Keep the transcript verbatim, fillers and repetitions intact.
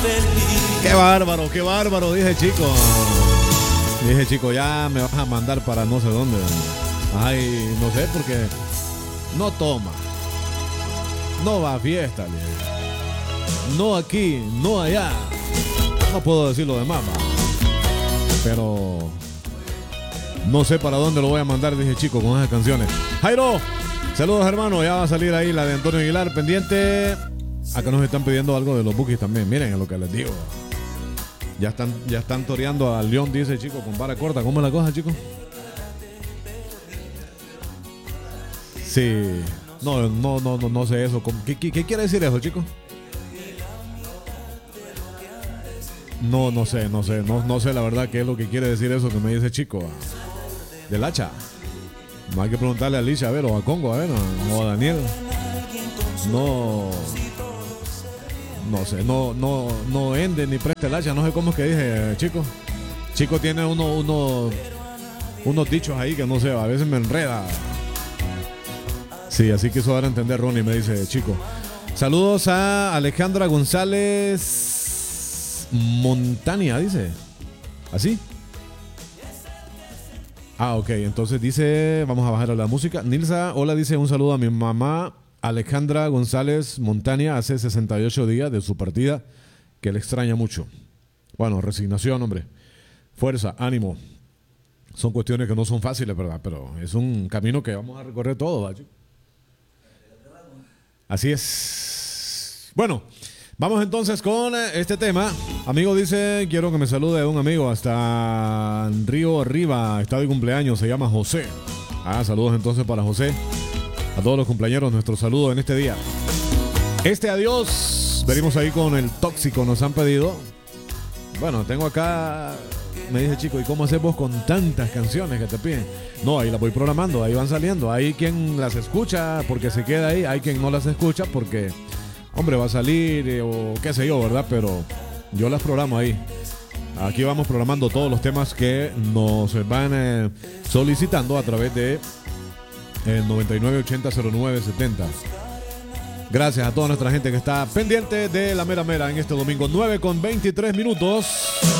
Qué bárbaro, qué bárbaro, dije chico. Dije chico, ya me vas a mandar para no sé dónde. Ay, no sé, porque no toma, no va a fiesta, no aquí, no allá. No puedo decir lo demás, va. Pero no sé para dónde lo voy a mandar, dije chico, con esas canciones. Jairo, saludos hermano, ya va a salir ahí la de Antonio Aguilar, pendiente. Acá nos están pidiendo algo de los Bukis también, miren lo que les digo. Ya están, ya están toreando al León, dice chico, con vara corta. ¿Cómo es la cosa, chico? Sí. No, no, no, no, no sé eso. ¿Qué, qué, qué quiere decir eso, chico? No, no sé, no sé. No, no sé la verdad qué es lo que quiere decir eso que me dice chico. Del hacha. No hay que preguntarle a Alicia, a ver, o a Congo, a ver, o a Daniel. No... No sé, no, no, no ende ni preste el hacha, no sé cómo es que dije, chico. Chico tiene uno, uno, unos dichos ahí que no sé, a veces me enreda. Sí, así quiso dar a entender Ronnie, me dice, chico. Saludos a Alejandra González Montaña, dice. ¿Así? Ah, ok, entonces dice, vamos a bajar a la música. Nilsa, hola, dice, un saludo a mi mamá Alejandra González Montaña, hace sesenta y ocho días de su partida, que le extraña mucho. Bueno, resignación, hombre. Fuerza, ánimo. Son cuestiones que no son fáciles, ¿verdad? Pero es un camino que vamos a recorrer todo, ¿vale? Así es. Bueno, vamos entonces con este tema. Amigo dice, quiero que me salude un amigo hasta Río Arriba, está de cumpleaños, se llama José. Ah, saludos entonces para José. A todos los cumpleaños, nuestro saludo en este día. Este adiós, venimos ahí con el tóxico, nos han pedido. Bueno, tengo acá, me dice chico, ¿y cómo haces vos con tantas canciones que te piden? No, ahí las voy programando, ahí van saliendo. Hay quien las escucha porque se queda ahí, hay quien no las escucha porque, hombre, va a salir eh, o qué sé yo, ¿verdad? Pero yo las programo ahí. Aquí vamos programando todos los temas que nos van eh, solicitando a través de el noventa y nueve ochenta cero nueve setenta. Gracias a toda nuestra gente que está pendiente de la mera mera en este domingo. Nueve con veintitrés minutos.